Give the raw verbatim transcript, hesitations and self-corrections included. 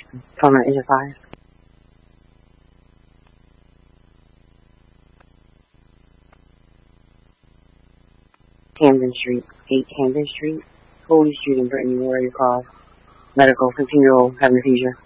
Phone at engine five. Camden Street, eight Camden Street, Holy Street in Brittany, Warrior Call. Medical, fifteen-year-old having a seizure.